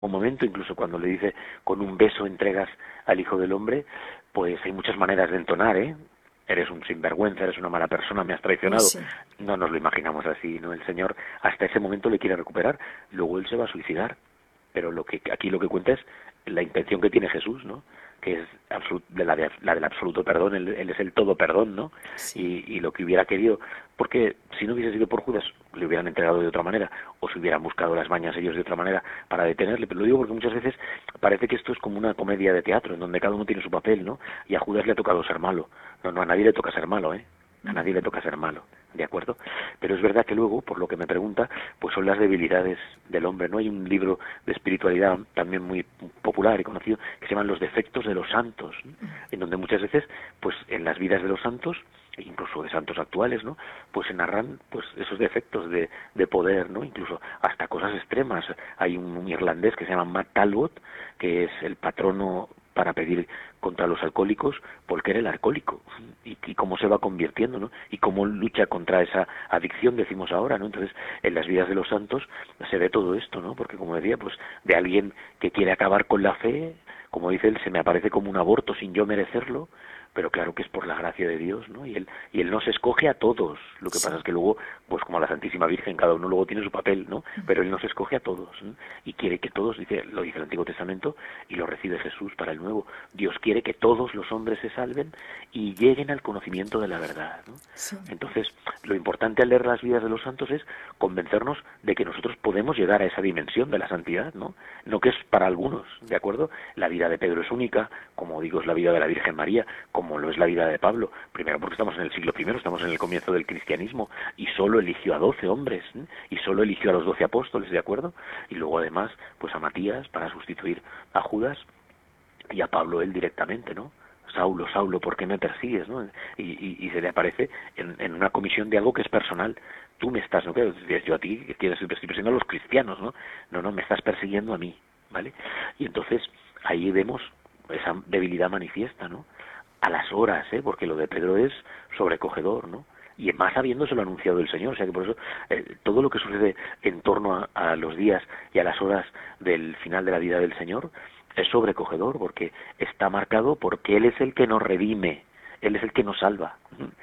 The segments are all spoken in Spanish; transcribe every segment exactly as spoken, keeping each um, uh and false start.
un momento, incluso cuando le dice con un beso entregas al Hijo del Hombre, pues hay muchas maneras de entonar, ¿eh? Eres un sinvergüenza, eres una mala persona, me has Uy, traicionado. sí. No nos lo imaginamos así, ¿no? El Señor hasta ese momento le quiere recuperar, luego él se va a suicidar. Pero lo que aquí lo que cuenta es la intención que tiene Jesús, ¿no? Que es absolut, de la, de, la del absoluto perdón, él, él es el todo perdón, ¿no? Sí. Y, y lo que hubiera querido, porque si no hubiese sido por Judas, le hubieran entregado de otra manera, o se hubieran buscado las mañas ellos de otra manera para detenerle, pero lo digo porque muchas veces parece que esto es como una comedia de teatro, en donde cada uno tiene su papel, ¿no? Y a Judas le ha tocado ser malo. No, no, a nadie le toca ser malo, ¿eh? A nadie le toca ser malo, ¿de acuerdo? Pero es verdad que luego, por lo que me pregunta, pues son las debilidades del hombre, ¿no? Hay un libro de espiritualidad también muy popular y conocido que se llaman Los defectos de los santos, ¿no? En donde muchas veces, pues en las vidas de los santos, e incluso de santos actuales, ¿no? Pues se narran pues esos defectos de, de poder, ¿no? Incluso hasta cosas extremas. Hay un, un irlandés que se llama Matt Talbot, que es el patrono para pedir contra los alcohólicos, porque era el alcohólico, y, y cómo se va convirtiendo, ¿no? Y cómo lucha contra esa adicción, decimos ahora, ¿no? Entonces, en las vidas de los santos se ve todo esto, ¿no? Porque, como decía, pues de alguien que quiere acabar con la fe, como dice él, se me aparece como un aborto sin yo merecerlo, pero claro que es por la gracia de Dios, ¿no? Y él, y él nos escoge a todos. Lo que pasa Sí. es que luego, pues como la Santísima Virgen, cada uno luego tiene su papel, ¿no? Pero él nos escoge a todos, ¿no? Y quiere que todos, dice, lo dice el Antiguo Testamento, y lo recibe Jesús para el Nuevo. Dios quiere que todos los hombres se salven y lleguen al conocimiento de la verdad, ¿no? Sí. Entonces, lo importante al leer las vidas de los santos es convencernos de que nosotros podemos llegar a esa dimensión de la santidad, ¿no? No que es para algunos, ¿de acuerdo? La vida de Pedro es única, como digo, es la vida de la Virgen María, como lo es la vida de Pablo. Primero porque estamos en el siglo primero, estamos en el comienzo del cristianismo, y solo eligió a doce hombres, ¿eh? Y solo eligió a los doce apóstoles, ¿de acuerdo? Y luego además, pues a Matías para sustituir a Judas, y a Pablo él directamente, ¿no? Saulo, Saulo, ¿por qué me persigues? ¿No? Y, y, y se le aparece en, en una comisión de algo que es personal. Tú me estás, ¿no? Que yo a ti, que quieres, estoy persiguiendo a los cristianos, ¿no? No, no, me estás persiguiendo a mí, ¿vale? Y entonces ahí vemos esa debilidad manifiesta, ¿no? A las horas, ¿eh? Porque lo de Pedro es sobrecogedor, ¿no? Y más habiéndoselo anunciado el Señor, o sea que por eso eh, todo lo que sucede en torno a, a los días y a las horas del final de la vida del Señor es sobrecogedor, porque está marcado porque Él es el que nos redime, Él es el que nos salva,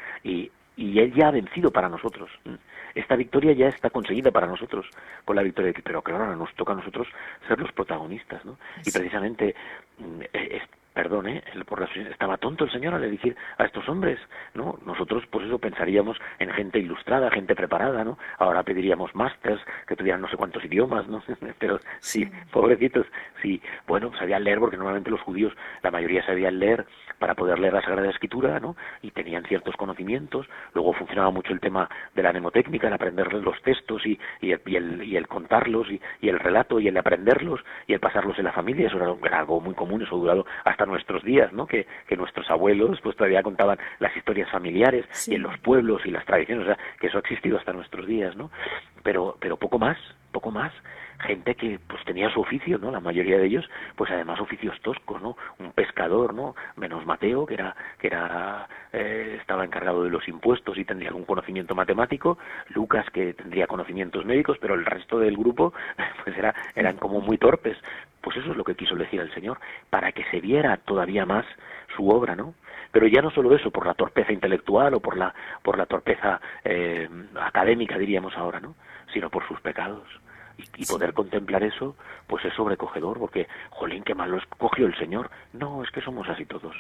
y, y Él ya ha vencido para nosotros. Esta victoria ya está conseguida para nosotros con la victoria de Cristo, pero claro, ahora nos toca a nosotros ser los protagonistas, ¿no? Y Sí. precisamente, es, perdón, ¿eh? Por la, estaba tonto el Señor al elegir a estos hombres, ¿no? Nosotros, pues eso, pensaríamos en gente ilustrada, gente preparada, ¿no? Ahora pediríamos másters, que tuvieran no sé cuántos idiomas, ¿no? Pero sí, Sí. pobrecitos, sí, bueno, sabían leer, porque normalmente los judíos, la mayoría sabían leer para poder leer la Sagrada Escritura, ¿no? Y tenían ciertos conocimientos. Luego funcionaba mucho el tema de la mnemotécnica, el aprender los textos y, y, el, y, el, y el contarlos y, y el relato y el aprenderlos y el pasarlos en la familia. Eso era, era algo muy común, eso ha durado hasta nuestros días, ¿no? Que, que nuestros abuelos pues todavía contaban las historias familiares y en Sí. los pueblos y las tradiciones, o sea, que eso ha existido hasta nuestros días, ¿no? Pero, pero poco más, poco más. Gente que pues tenía su oficio, ¿no? La mayoría de ellos, pues además oficios toscos, ¿no? Un pescador, ¿no? Menos Mateo, que era que era eh, estaba encargado de los impuestos y tendría algún conocimiento matemático, Lucas, que tendría conocimientos médicos, pero el resto del grupo pues era eran como muy torpes. Pues eso es lo que quiso decir el Señor, para que se viera todavía más su obra, ¿no? Pero ya no solo eso, por la torpeza intelectual o por la por la torpeza eh, académica, diríamos ahora, ¿no? Sino por sus pecados. Y, y poder Sí. contemplar eso, pues es sobrecogedor, porque, jolín, qué mal lo escogió el Señor. No, es que somos así todos.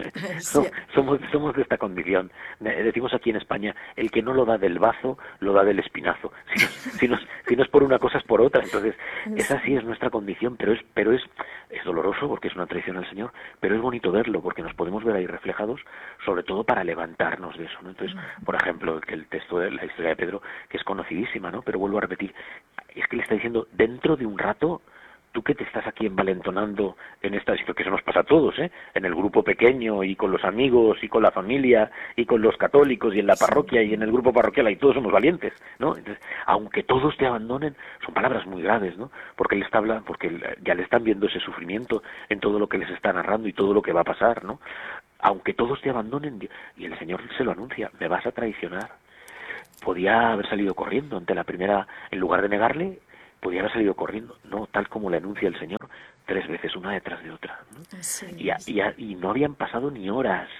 Sí. somos, somos de esta condición. Decimos aquí en España, el que no lo da del bazo, lo da del espinazo. Si no, si no, si no es por una cosa, es por otra. Entonces, esa sí Sí. es nuestra condición, pero es, pero es, es doloroso porque es una traición al Señor, pero es bonito verlo, porque nos podemos ver ahí reflejados, sobre todo para levantarnos de eso, ¿no? Entonces, por ejemplo, el texto de la historia de Pedro, que es conocidísima, ¿no? Pero vuelvo a repetir, es que le está diciendo, dentro de un rato, tú que te estás aquí envalentonando en esta situación, que eso nos pasa a todos, ¿eh? En el grupo pequeño y con los amigos y con la familia y con los católicos y en la Sí. parroquia y en el grupo parroquial, y todos somos valientes, ¿no? Entonces, aunque todos te abandonen, son palabras muy graves, ¿no? Porque él está hablando, porque ya le están viendo ese sufrimiento en todo lo que les está narrando y todo lo que va a pasar, ¿no? Aunque todos te abandonen, y el Señor se lo anuncia, me vas a traicionar. Podía haber salido corriendo ante la primera, en lugar de negarle, podía haber salido corriendo, no, tal como le anuncia el Señor, tres veces, una detrás de otra, ¿no? Y, a, y, a, y no habían pasado ni horas.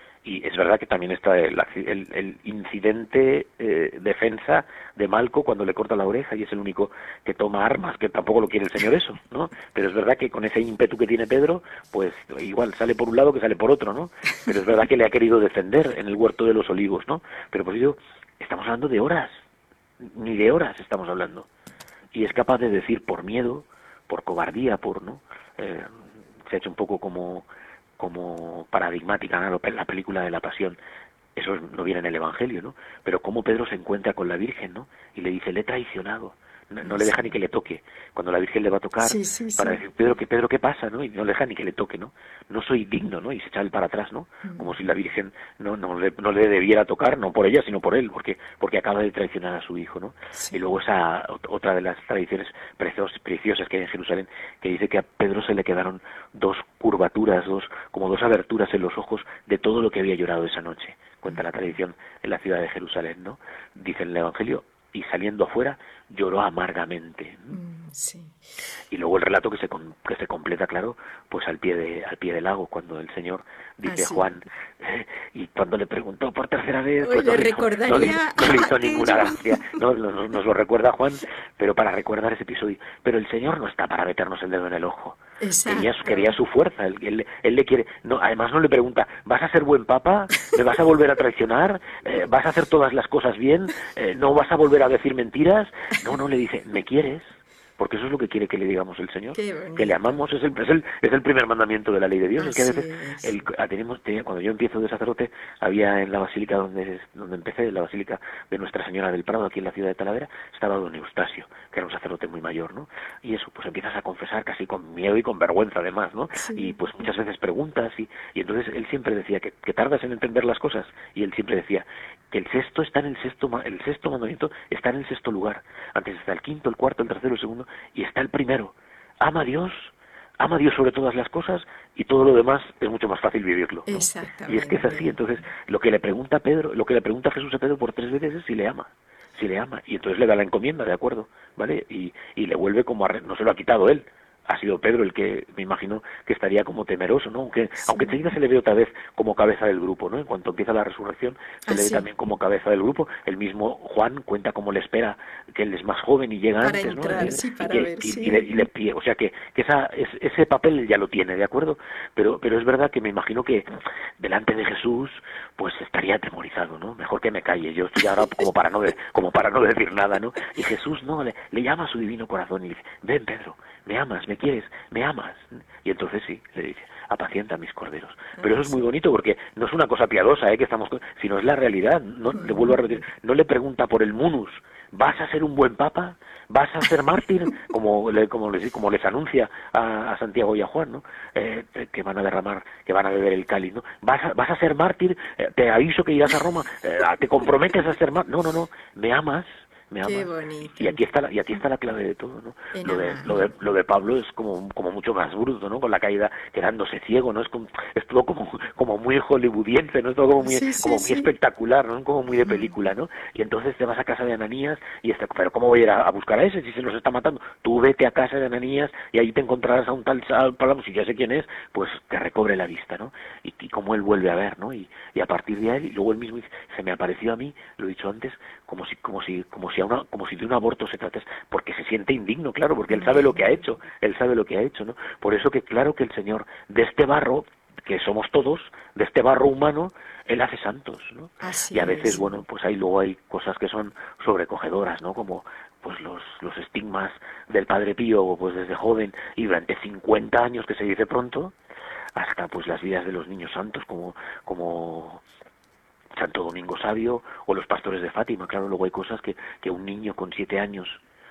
Y es verdad que también está el, el, el incidente eh, defensa de Malco cuando le corta la oreja y es el único que toma armas, que tampoco lo quiere el Señor eso, ¿no? Pero es verdad que con ese ímpetu que tiene Pedro, pues igual sale por un lado que sale por otro, ¿no? Pero es verdad que le ha querido defender en el huerto de los olivos, ¿no? Pero por ello estamos hablando de horas, ni de horas estamos hablando. Y es capaz de decir por miedo, por cobardía, por, ¿no? Eh, se ha hecho un poco como... como paradigmática, ¿no? La película de la Pasión, eso no viene en el Evangelio, ¿no? Pero cómo Pedro se encuentra con la Virgen, ¿no? Y le dice, le he traicionado, no, no le deja ni que le toque, cuando la Virgen le va a tocar, sí, sí, para sí. decir, Pedro, ¿qué, Pedro, ¿qué pasa, no? Y no le deja ni que le toque, ¿no? No soy digno, ¿no? Y se echa él para atrás, ¿no? Mm. Como si la Virgen no, no, le, no le debiera tocar, no por ella, sino por él, porque, porque acaba de traicionar a su hijo, ¿no? Sí. Y luego esa otra de las tradiciones preciosas, preciosas que hay en Jerusalén, que dice que a Pedro se le quedaron dos curvaturas, dos, como dos aberturas en los ojos de todo lo que había llorado esa noche. Cuenta la tradición en la ciudad de Jerusalén, ¿no? Dice en el Evangelio, y saliendo afuera lloró amargamente. Mm, sí. Y luego el relato que se con, que se completa, claro, pues al pie de al pie del lago, cuando el Señor dice, ah, sí. Juan, eh, y cuando le preguntó por tercera vez, pues no, le hizo, no, le, no le hizo ninguna gracia, no, no, no, nos lo recuerda Juan, pero para recordar ese episodio. Pero el Señor no está para meternos el dedo en el ojo. Quería, quería su fuerza, él, él, él le quiere, no, además no le pregunta, ¿vas a ser buen papa? ¿Me vas a volver a traicionar? Eh, ¿Vas a hacer todas las cosas bien? Eh, ¿No vas a volver a decir mentiras? No, no, le dice, ¿me quieres? Porque eso es lo que quiere que le digamos el Señor, que le amamos, es el, es el es el primer mandamiento de la ley de Dios. Así es que a veces, el, tenemos, tenía, cuando yo empiezo de sacerdote, había en la basílica donde donde empecé, la basílica de Nuestra Señora del Prado, aquí en la ciudad de Talavera, estaba don Eustacio, que era un sacerdote muy mayor, ¿no? Y eso, pues empiezas a confesar casi con miedo y con vergüenza además, ¿no? Sí. Y pues muchas veces preguntas, y, y entonces él siempre decía que, que tardas en entender las cosas, y él siempre decía que el sexto está en el sexto, el sexto mandamiento está en el sexto lugar, antes está el quinto, el cuarto, el tercero, el segundo, y está el primero. Ama a Dios, ama a Dios sobre todas las cosas, y todo lo demás es mucho más fácil vivirlo, ¿no? Y es que es así. Entonces lo que le pregunta Pedro, lo que le pregunta Jesús a Pedro por tres veces es si le ama, si le ama, y entonces le da la encomienda, de acuerdo, ¿vale? Y, y le vuelve como a re... no se lo ha quitado él. Ha sido Pedro el que me imagino que estaría como temeroso, ¿no? Aunque, sí. aunque enseguida se le ve otra vez como cabeza del grupo, ¿no? En cuanto empieza la resurrección, se ah, le ve sí. también como cabeza del grupo. El mismo Juan cuenta cómo le espera, que él es más joven y llega para antes, entrar, ¿no? Sí, para y, ver, y, sí. y, le, y le, o sea que, que esa, es, ese papel él ya lo tiene, ¿de acuerdo? Pero, pero es verdad que me imagino que delante de Jesús, pues estaría atemorizado, ¿no? Mejor que me calle, yo estoy ahora como para no, de, como para no decir nada, ¿no? Y Jesús, no, le, le llama a su divino corazón y le dice, ven Pedro, me amas, me quieres, me amas. Y entonces sí, le dice, apacienta a mis corderos. Pero eso es muy bonito porque no es una cosa piadosa, ¿eh? Que estamos, sino es la realidad. No, le vuelvo a repetir, no le pregunta por el munus, ¿vas a ser un buen papa? ¿Vas a ser mártir? Como, le, como, les, como les anuncia a, a Santiago y a Juan, ¿no? Eh, que van a derramar, que van a beber el cáliz, ¿no? ¿Vas a, vas a ser mártir? Eh, te aviso que irás a Roma. Eh, ¿Te comprometes a ser mártir? No, no, no. ¿Me amas? Me amas. Qué bonito. Y aquí está la, y aquí está la clave de todo, ¿no? Lo de, lo de lo de Pablo es como como mucho más bruto, ¿no? Con la caída quedándose ciego, ¿no? Es como, es todo como como muy hollywoodiense, ¿no? Es todo como muy sí, sí, como sí. muy espectacular, ¿no? Como muy de película, ¿no? Y entonces te vas a casa de Ananías y está, pero ¿cómo voy a ir a, a buscar a ese si se nos está matando? Tú vete a casa de Ananías y ahí te encontrarás a un tal Pablo, si ya sé quién es, pues que recobre la vista, ¿no? Y, y cómo él vuelve a ver, ¿no? Y, y a partir de ahí, luego él mismo dice, se me apareció a mí, lo he dicho antes, como si como si como si a una como si de un aborto se tratase, porque se siente indigno, claro, porque él sabe lo que ha hecho, él sabe lo que ha hecho, ¿no? Por eso que claro que el Señor de este barro, que somos todos, de este barro humano, él hace santos, ¿no? Así y a veces, es. bueno, pues ahí luego hay cosas que son sobrecogedoras, ¿no? Como pues los los estigmas del Padre Pío, pues desde joven y durante cincuenta años, que se dice pronto, hasta pues las vidas de los niños santos, como como Santo Domingo Sabio o los pastores de Fátima. Claro, luego hay cosas que, que un niño con siete años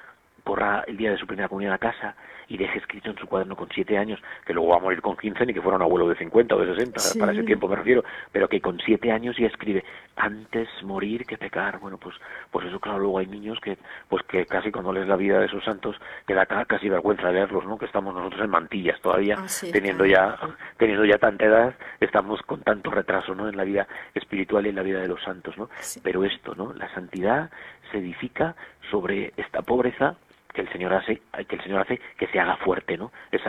corra el día de su primera comunión a casa y deje escrito en su cuaderno con siete años, que luego va a morir con quince, ni que fuera un abuelo de cincuenta o de sesenta, sí. Para ese tiempo me refiero, pero que con siete años ya escribe, antes morir que pecar. Bueno, pues pues eso, claro, luego hay niños que pues que casi cuando lees la vida de esos santos te da casi vergüenza leerlos, ¿no? Que estamos nosotros en mantillas todavía, ah, sí, teniendo claro. ya teniendo ya tanta edad, estamos con tanto retraso, ¿no? En la vida espiritual y en la vida de los santos, ¿no? Sí. Pero esto, ¿no? La santidad se edifica sobre esta pobreza que el Señor hace, que el Señor hace que se haga fuerte, ¿no? Esa